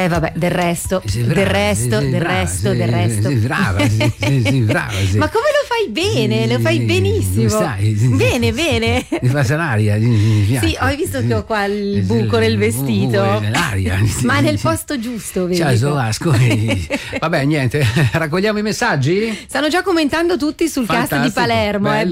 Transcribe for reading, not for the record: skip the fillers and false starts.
Vabbè, del resto. Brava, sì. Ma come lo fai bene? Lo fai benissimo. Sai, bene. Mi passa l'aria. Sì, hai visto che ho qua il buco nel vestito? Nell'aria. Ma nel posto giusto, vedi? Ciao Solasco. Vabbè, niente, raccogliamo i messaggi? Stanno già commentando tutti sul cast di Palermo, bello.